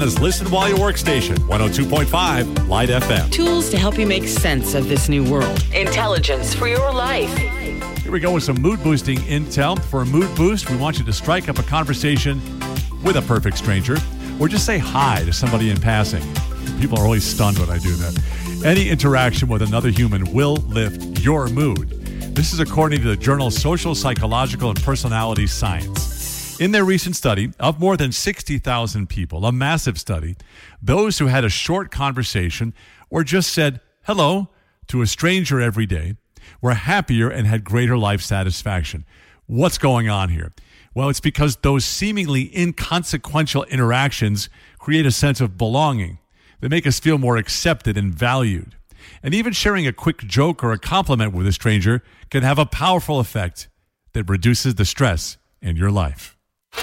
Listen while you workstation. 102.5 Light FM. Tools to help you make sense of this new world. Intelligence for your life. Here we go with some mood-boosting intel. For a mood boost, we want you to strike up a conversation with a perfect stranger or just say hi to somebody in passing. People are always stunned when I do that. Any interaction with another human will lift your mood. This is according to the journal Social, Psychological, and Personality Science. In their recent study of more than 60,000 people, a massive study, those who had a short conversation or just said hello to a stranger every day were happier and had greater life satisfaction. What's going on here? Well, it's because those seemingly inconsequential interactions create a sense of belonging. They make us feel more accepted and valued. And even sharing a quick joke or a compliment with a stranger can have a powerful effect that reduces the stress in your life.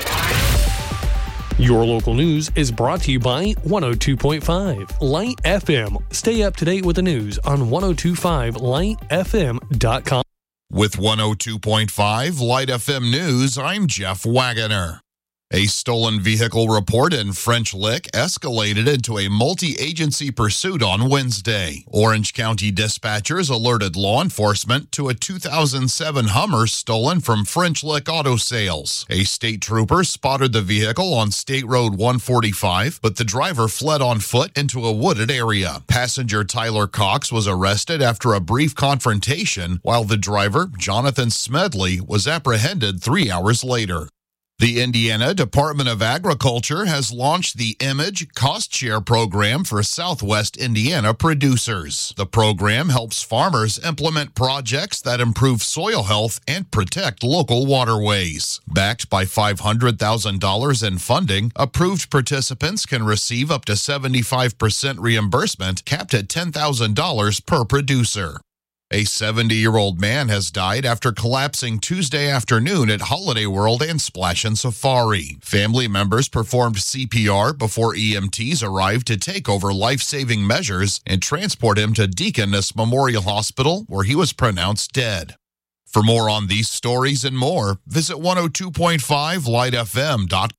Your local news is brought to you by 102.5 Light FM. Stay up to date with the news on 1025lightfm.com. With 102.5 Light FM News, I'm Jeff Wagoner. A stolen vehicle report in French Lick escalated into a multi-agency pursuit on Wednesday. Orange County dispatchers alerted law enforcement to a 2007 Hummer stolen from French Lick Auto Sales. A state trooper spotted the vehicle on State Road 145, but the driver fled on foot into a wooded area. Passenger Tyler Cox was arrested after a brief confrontation, while the driver, Jonathan Smedley, was apprehended 3 hours later. The Indiana Department of Agriculture has launched the Image Cost Share Program for Southwest Indiana producers. The program helps farmers implement projects that improve soil health and protect local waterways. Backed by $500,000 in funding, approved participants can receive up to 75% reimbursement, capped at $10,000 per producer. A 70-year-old man has died after collapsing Tuesday afternoon at Holiday World and Splash and Safari. Family members performed CPR before EMTs arrived to take over life-saving measures and transport him to Deaconess Memorial Hospital, where he was pronounced dead. For more on these stories and more, visit 102.5lightfm.com.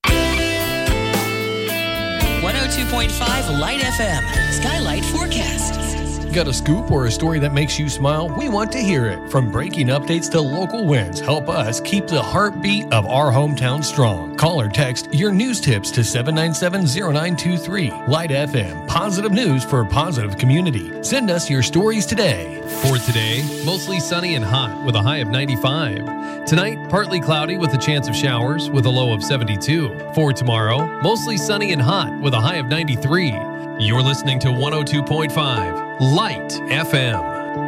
102.5 Light FM, Skylight Forecast. Got a scoop or a story that makes you smile? We want to hear it. From breaking updates to local wins, help us keep the heartbeat of our hometown strong. Call or text your news tips to 797-0923. Light FM, positive news for a positive community. Send us your stories today. For today, mostly sunny and hot with a high of 95. Tonight, partly cloudy with a chance of showers with a low of 72. For tomorrow, mostly sunny and hot with a high of 93. You're listening to 102.5 Light FM.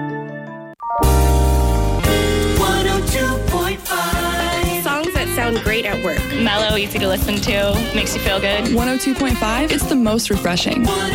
102.5. Songs that sound great at work. Mellow, easy to listen to, makes you feel good. 102.5 is the most refreshing.